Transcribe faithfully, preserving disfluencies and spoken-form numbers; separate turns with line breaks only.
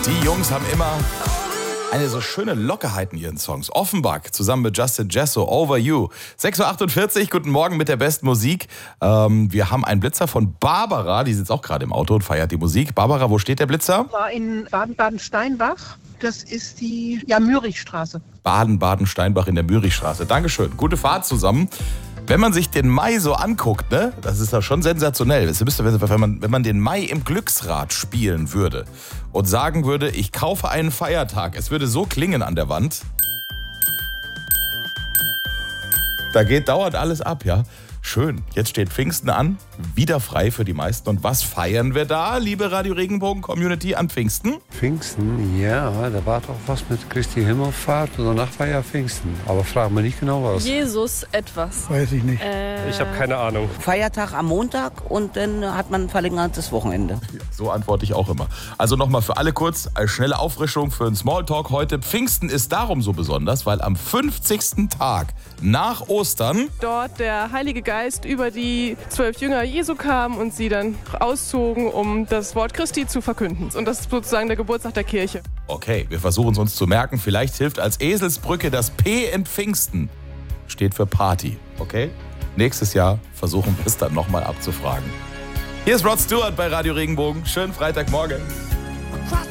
Die Jungs haben immer eine so schöne Lockerheit in ihren Songs. Offenbach zusammen mit Justin Jesso, Over You. sechs Uhr achtundvierzig, guten Morgen mit der besten Musik. Ähm, wir haben einen Blitzer von Barbara, die sitzt auch gerade im Auto und feiert die Musik. Barbara, wo steht der Blitzer?
War in Baden-Baden-Steinbach. Das ist die ja, Mürichstraße.
Baden-Baden-Steinbach in der Mürichstraße. Dankeschön. Gute Fahrt zusammen. Wenn man sich den Mai so anguckt, ne, das ist doch schon sensationell. Wenn man, wenn man den Mai im Glücksrad spielen würde und sagen würde, ich kaufe einen Feiertag, es würde so klingen an der Wand. Da geht dauernd alles ab, ja. Schön, jetzt steht Pfingsten an, wieder frei für die meisten. Und was feiern wir da, liebe Radio Regenbogen-Community, an Pfingsten?
Pfingsten, ja, da war doch was mit Christi Himmelfahrt und danach war ja Pfingsten. Aber frag mal nicht genau was.
Jesus etwas.
Weiß ich nicht.
Äh,
ich habe keine Ahnung.
Feiertag am Montag und dann hat man ein verlängertes Wochenende.
So antworte ich auch immer. Also nochmal für alle kurz, als schnelle Auffrischung für einen Smalltalk heute. Pfingsten ist darum so besonders, weil am fünfzigsten Tag nach Ostern
dort der Heilige Geist über die zwölf Jünger Jesu kam und sie dann auszogen, um das Wort Christi zu verkünden. Und das ist sozusagen der Geburtstag der Kirche.
Okay, wir versuchen es uns zu merken. Vielleicht hilft als Eselsbrücke das P in Pfingsten. Steht für Party, okay? Nächstes Jahr versuchen wir es dann nochmal abzufragen. Hier ist Rod Stewart bei Radio Regenbogen. Schönen Freitagmorgen.